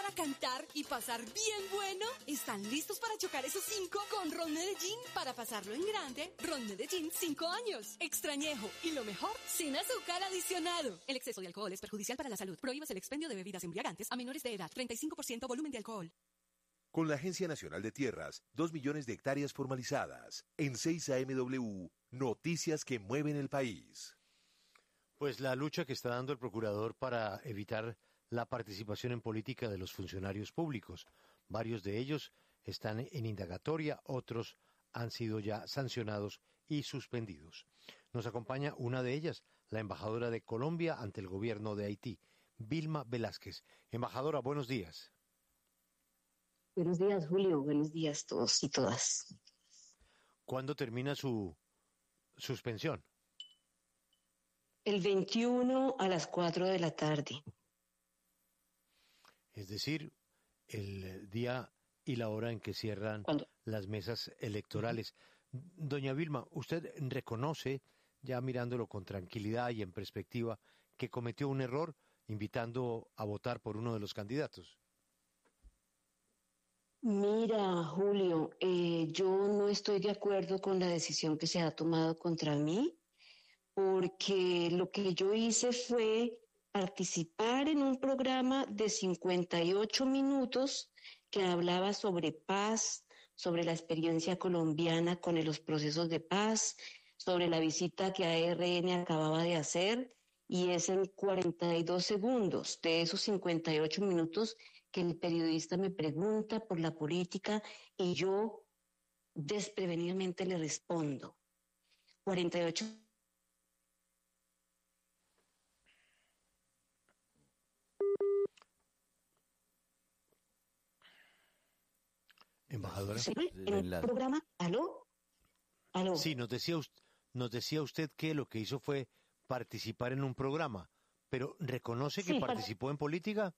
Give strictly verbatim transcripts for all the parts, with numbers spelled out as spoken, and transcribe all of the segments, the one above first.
para cantar y pasar bien bueno? ¿Están listos para chocar esos cinco con Ron Medellín? Para pasarlo en grande, Ron Medellín cinco años. Extrañejo y lo mejor, sin azúcar adicionado. El exceso de alcohol es perjudicial para la salud. Prohíbas el expendio de bebidas embriagantes a menores de edad. treinta y cinco por ciento volumen de alcohol. Con la Agencia Nacional de Tierras, dos millones de hectáreas formalizadas. En seis A M W, noticias que mueven el país. Pues la lucha que está dando el procurador para evitar la participación en política de los funcionarios públicos. Varios de ellos están en indagatoria, otros han sido ya sancionados y suspendidos. Nos acompaña una de ellas, la embajadora de Colombia ante el gobierno de Haití, Vilma Velázquez. Embajadora, buenos días. Buenos días, Julio. Buenos días todos y todas. ¿Cuándo termina su suspensión? El veintiuno a las cuatro de la tarde. Es decir, el día y la hora en que cierran ¿Cuándo? Las mesas electorales. Doña Vilma, ¿usted reconoce, ya mirándolo con tranquilidad y en perspectiva, que cometió un error invitando a votar por uno de los candidatos? Mira, Julio, eh, yo no estoy de acuerdo con la decisión que se ha tomado contra mí, porque lo que yo hice fue participar en un programa de cincuenta y ocho minutos que hablaba sobre paz, sobre la experiencia colombiana con los procesos de paz, sobre la visita que A R N acababa de hacer, y es en cuarenta y dos segundos de esos cincuenta y ocho minutos que el periodista me pregunta por la política y yo desprevenidamente le respondo. cuarenta y ocho Embajadora. Sí, en el programa, ¿aló? ¿Aló? Sí, nos decía, us- nos decía usted que lo que hizo fue participar en un programa, pero ¿reconoce que Sí, par- participó en política?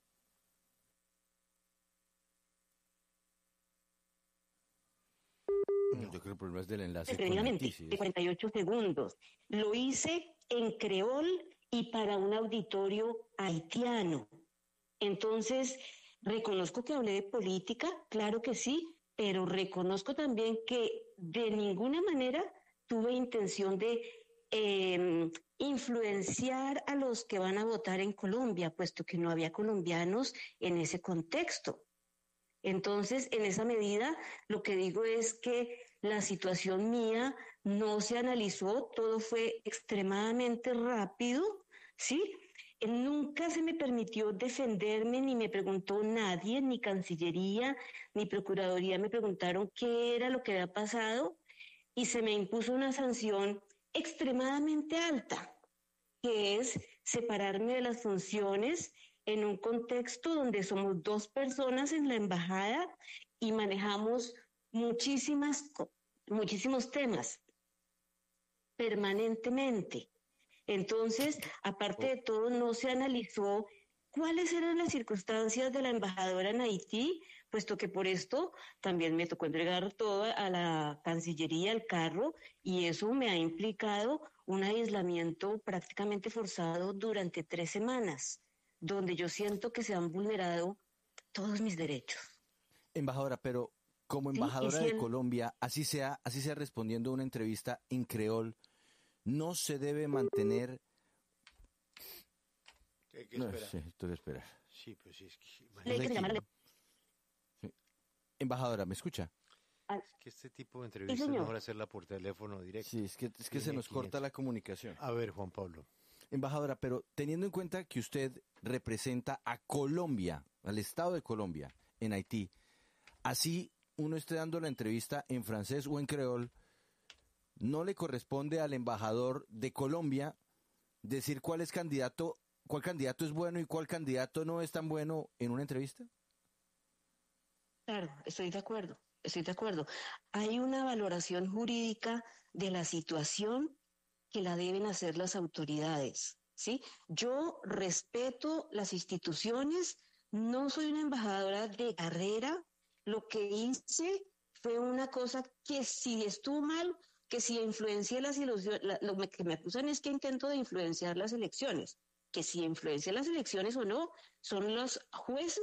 Yo creo que el problema es del enlace con Desprevenidamente, Haití, sí, de es- cuarenta y ocho segundos. Lo hice en creol y para un auditorio haitiano. Entonces, reconozco que hablé de política, claro que sí, pero reconozco también que de ninguna manera tuve intención de eh, influenciar a los que van a votar en Colombia, puesto que no había colombianos en ese contexto. Entonces, en esa medida, lo que digo es que la situación mía no se analizó, todo fue extremadamente rápido, ¿sí? Eh, Nunca se me permitió defenderme, ni me preguntó nadie, ni Cancillería, ni Procuraduría me preguntaron qué era lo que había pasado, y se me impuso una sanción extremadamente alta, que es separarme de las funciones en un contexto donde somos dos personas en la embajada y manejamos muchísimas, muchísimos temas permanentemente. Entonces, aparte de todo, no se analizó cuáles eran las circunstancias de la embajadora en Haití, puesto que por esto también me tocó entregar todo a la Cancillería, al carro, y eso me ha implicado un aislamiento prácticamente forzado durante tres semanas, donde yo siento que se han vulnerado todos mis derechos. Embajadora, pero como Sí, embajadora y si de el- Colombia, así sea, así sea respondiendo a una entrevista en creol, no se debe mantener. Hay que No, esperar. sí, tengo que esperar. Sí, pues sí, es que, Le imagínese hay que llamar a- Sí. Embajadora, ¿me escucha? que este tipo de entrevistas Sí, es señor. mejor hacerla por teléfono directo. Sí, es que, es que se Tiene nos corta quinientos. la comunicación. A ver, Juan Pablo. Embajadora, pero teniendo en cuenta que usted representa a Colombia, al Estado de Colombia, en Haití, así uno esté dando la entrevista en francés o en creol, ¿no le corresponde al embajador de Colombia decir cuál es candidato, cuál candidato es bueno y cuál candidato no es tan bueno en una entrevista? Claro, estoy de acuerdo, estoy de acuerdo. Hay una valoración jurídica de la situación que la deben hacer las autoridades, ¿sí? Yo respeto las instituciones, no soy una embajadora de carrera, lo que hice fue una cosa que si estuvo mal, que si influencié las ilusiones, lo que me acusan es que intento de influenciar las elecciones, que si influencié las elecciones o no, son los jueces